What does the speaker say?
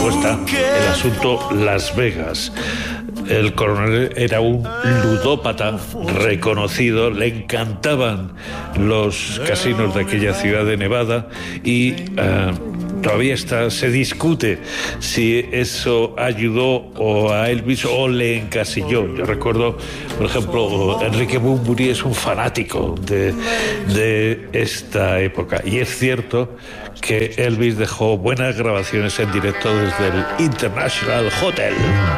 luego está el asunto Las Vegas. El coronel era un ludópata reconocido, le encantaban los casinos de aquella ciudad de Nevada y todavía se discute si eso ayudó o a Elvis o le encasilló. Yo recuerdo, por ejemplo, Enrique Bunbury es un fanático de esta época y es cierto que Elvis dejó buenas grabaciones en directo desde el International Hotel.